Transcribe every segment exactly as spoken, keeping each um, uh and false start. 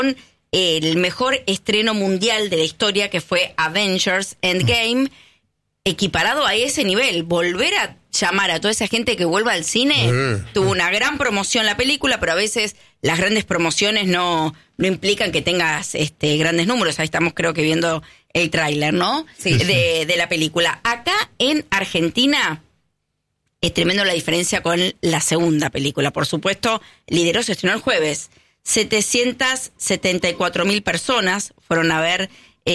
el mejor estreno mundial de la historia, que fue Avengers Endgame, equiparado a ese nivel. Volver a llamar a toda esa gente que vuelva al cine, mm. tuvo una gran promoción la película, pero a veces las grandes promociones no, no implican que tengas este grandes números. Ahí estamos creo que viendo el tráiler, ¿no? Sí, de, sí. de la película. Acá en Argentina es tremendo la diferencia con la segunda película. Por supuesto, lideró, se estrenó el jueves. setecientas setenta y cuatro mil personas fueron a ver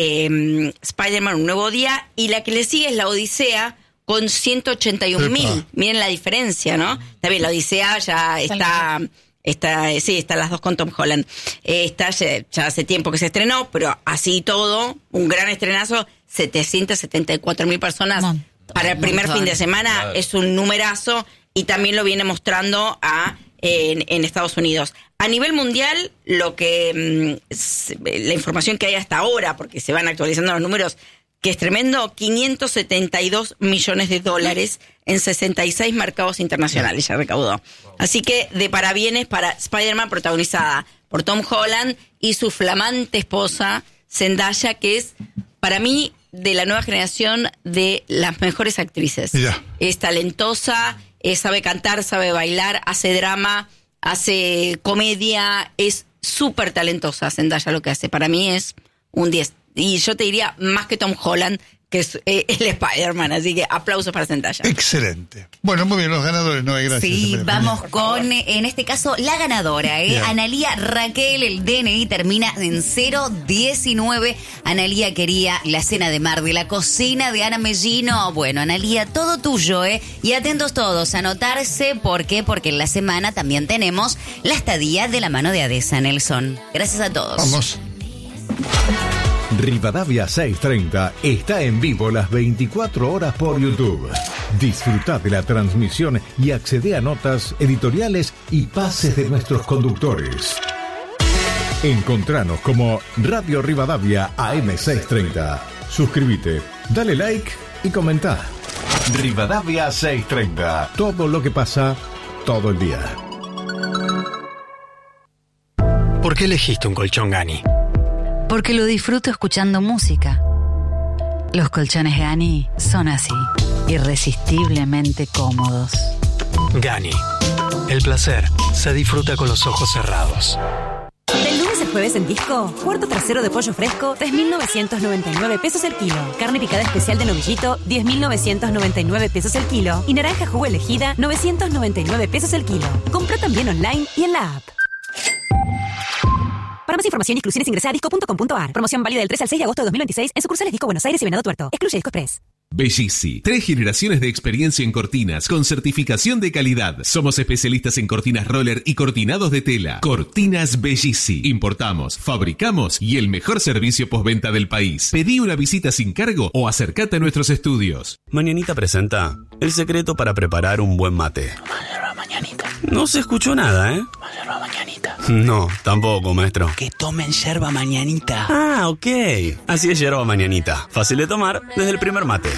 eh, Spider-Man Un Nuevo Día, y la que le sigue es La Odisea con ciento ochenta y un mil. Miren la diferencia, ¿no? Está bien, La Odisea ya está, está sí, están las dos con Tom Holland. Eh, está ya, ya hace tiempo que se estrenó, pero así todo, un gran estrenazo, setecientas setenta y cuatro mil personas Montón, para el primer montón. fin de semana, claro. Es un numerazo, y también lo viene mostrando a En, en Estados Unidos. A nivel mundial, lo que la información que hay hasta ahora, porque se van actualizando los números, que es tremendo, quinientos setenta y dos millones de dólares en sesenta y seis mercados internacionales ya recaudó. Así que de parabienes para Spider-Man, protagonizada por Tom Holland y su flamante esposa Zendaya, que es para mí de la nueva generación de las mejores actrices. Yeah. Es talentosa, Eh, sabe cantar, sabe bailar, hace drama, hace comedia, es súper talentosa Zendaya lo que hace. Para mí es un diez. Y yo te diría más que Tom Holland, que es eh, el Spider-Man, así que aplausos para Zendaya. Excelente. Bueno, muy bien, los ganadores, no hay gracias. Sí, vamos con, en este caso, la ganadora, ¿eh? Yeah. Analía Raquel, el D N I termina en cero diecinueve. Analía quería la cena de mar de la cocina de Ana Mellino. Bueno, Analía, todo tuyo, ¿eh? Y atentos todos, a anotarse, ¿por qué? Porque en la semana también tenemos la estadía de la mano de Adesa Nelson. Gracias a todos. Vamos. Rivadavia seiscientos treinta está en vivo las veinticuatro horas por YouTube. Disfruta de la transmisión y accede a notas, editoriales y pases de nuestros conductores. Encontranos como Radio Rivadavia A M seiscientos treinta. Suscríbete, dale like y comenta. Rivadavia seiscientos treinta. Todo lo que pasa todo el día. ¿Por qué elegiste un colchón Gani? Porque lo disfruto escuchando música. Los colchones Gani son así, irresistiblemente cómodos. Gani, el placer se disfruta con los ojos cerrados. Del lunes al jueves en Disco, cuarto trasero de pollo fresco, tres mil novecientos noventa y nueve pesos el kilo. Carne picada especial de novillito, diez mil novecientos noventa y nueve pesos el kilo. Y naranja jugo elegida, novecientos noventa y nueve pesos el kilo. Compra también online y en la app. Para más información y exclusiones ingresa a disco punto com punto a r. Promoción válida del tres al seis de agosto de dos mil veintiséis en sucursales Disco Buenos Aires y Venado Tuerto. Excluye Disco Express. Bellisi, tres generaciones de experiencia en cortinas con certificación de calidad. Somos especialistas en cortinas roller y cortinados de tela. Cortinas Bellisi. Importamos, fabricamos y el mejor servicio postventa del país. Pedí una visita sin cargo o acércate a nuestros estudios. Mañanita presenta el secreto para preparar un buen mate. Yerba mañanita. No se escuchó nada, ¿eh? Yerba mañanita. No, tampoco, maestro. Que tomen yerba mañanita. Ah, ok. Así es yerba mañanita. Fácil de tomar desde el primer mate.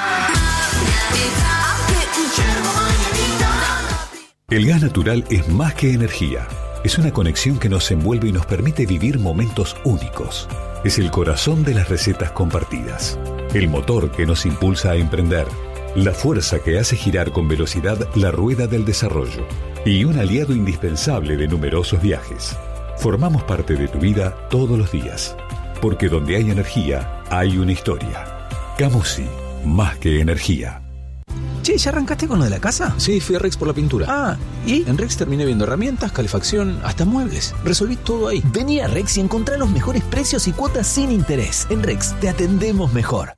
El gas natural es más que energía. Es una conexión que nos envuelve y nos permite vivir momentos únicos. Es el corazón de las recetas compartidas. El motor que nos impulsa a emprender. La fuerza que hace girar con velocidad la rueda del desarrollo. Y un aliado indispensable de numerosos viajes. Formamos parte de tu vida todos los días. Porque donde hay energía, hay una historia. Camusi, más que energía. Che, ¿ya arrancaste con lo de la casa? Sí, fui a Rex por la pintura. Ah, ¿y? En Rex terminé viendo herramientas, calefacción, hasta muebles. Resolví todo ahí. Vení a Rex y encontrá los mejores precios y cuotas sin interés. En Rex te atendemos mejor.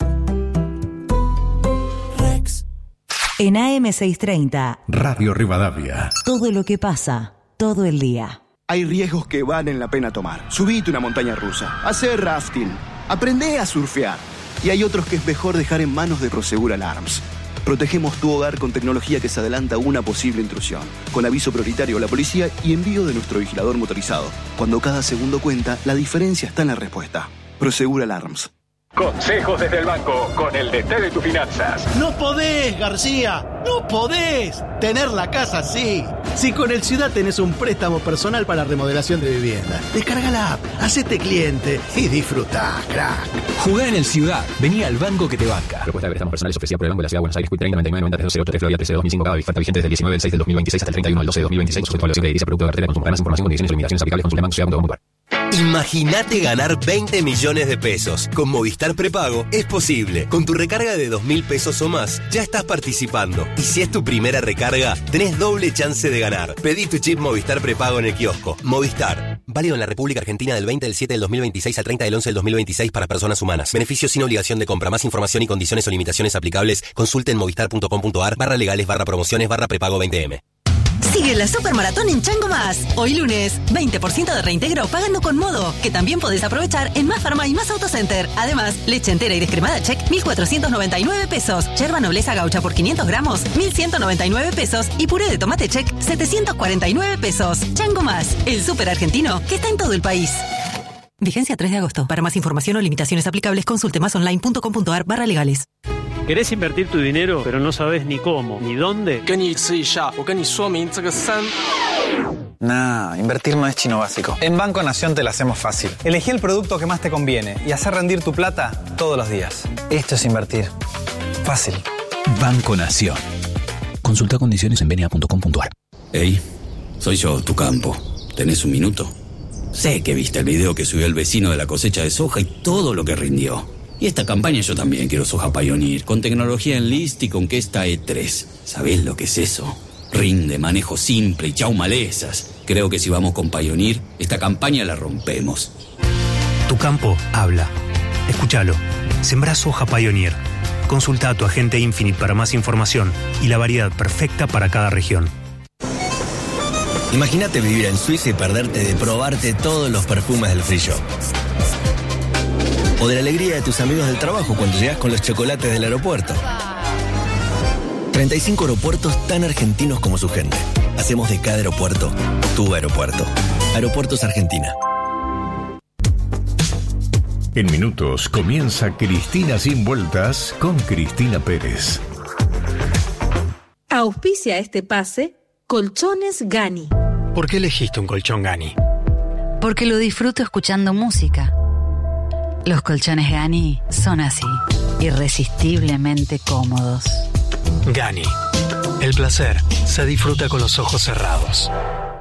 Rex. En A M seiscientos treinta. Radio Rivadavia. Todo lo que pasa, todo el día. Hay riesgos que valen la pena tomar. Subite una montaña rusa, hacer rafting, aprendé a surfear. Y hay otros que es mejor dejar en manos de Prosegur Alarms. Protegemos tu hogar con tecnología que se adelanta a una posible intrusión, con aviso prioritario a la policía y envío de nuestro vigilador motorizado. Cuando cada segundo cuenta, la diferencia está en la respuesta. Prosegur Alarms. Consejos desde el banco con el D T de tus finanzas. No podés, García, no podés tener la casa así. Si con el Ciudad tenés un préstamo personal para remodelación de vivienda, descarga la app, hacete cliente y disfrutá, crack. Jugá en el Ciudad, vení al banco que te banca. Propuesta de préstamos personales ofrecida por el Banco de la Ciudad de Buenos Aires, Q treinta, noventa y nueve, noventa, trece cero tres, Florida trece, dos mil cinco, Gavi, falta vigente desde el diecinueve del seis del dos mil veintiséis hasta el treinta y uno del doce del dos mil veintiséis, sujeto a evaluación de edilicia, producto de cartera de consumo. Para más información, condiciones y limitaciones aplicables, consulta banco ciudad punto com punto a r. Imagínate ganar veinte millones de pesos. Con Movistar Prepago es posible. Con tu recarga de dos mil pesos o más, ya estás participando. Y si es tu primera recarga, tenés doble chance de ganar. Pedí tu chip Movistar Prepago en el kiosco. Movistar. Válido en la República Argentina del veinte del siete del dos mil veintiséis al treinta del once del dos mil veintiséis para personas humanas. Beneficio sin obligación de compra. Más información y condiciones o limitaciones aplicables, consulte en movistar punto com punto a r barra legales barra promociones barra prepago veinte eme. Sigue la Supermaratón en Chango Más. Hoy lunes, veinte por ciento de reintegro pagando con Modo, que también podés aprovechar en Más Farma y Más Autocenter. Además, leche entera y descremada Check, mil cuatrocientos noventa y nueve pesos. Yerba Nobleza Gaucha por quinientos gramos, mil ciento noventa y nueve pesos. Y puré de tomate Check, setecientos cuarenta y nueve pesos. Chango Más, el súper argentino que está en todo el país. Vigencia tres de agosto. Para más información o limitaciones aplicables, consulte másonline punto com punto a r barra legales. ¿Querés invertir tu dinero, pero no sabes ni cómo, ni dónde? Nah, invertir no es chino básico. En Banco Nación te lo hacemos fácil. Elegí el producto que más te conviene y hacer rendir tu plata todos los días. Esto es invertir. Fácil. Banco Nación. Consulta condiciones en benia punto com punto a r. Hey, soy yo, tu campo. ¿Tenés un minuto? Sé que viste el video que subió el vecino de la cosecha de soja y todo lo que rindió. Y esta campaña yo también quiero soja Pioneer, con tecnología Enlist y con Kesta E tres. ¿Sabés lo que es eso? Rinde, manejo simple y chau malezas. Creo que si vamos con Pioneer, esta campaña la rompemos. Tu campo habla. Escúchalo. Sembrá soja Pioneer. Consulta a tu agente Infinite para más información y la variedad perfecta para cada región. Imagínate vivir en Suiza y perderte de probarte todos los perfumes del free shop. O de la alegría de tus amigos del trabajo cuando llegas con los chocolates del aeropuerto. treinta y cinco aeropuertos tan argentinos como su gente. Hacemos de cada aeropuerto tu aeropuerto. Aeropuertos Argentina. En minutos comienza Cristina Sin Vueltas con Cristina Pérez. Auspicia este pase Colchones Gani. ¿Por qué elegiste un colchón Gani? Porque lo disfruto escuchando música. Los colchones Gani son así, irresistiblemente cómodos. Gani. El placer se disfruta con los ojos cerrados.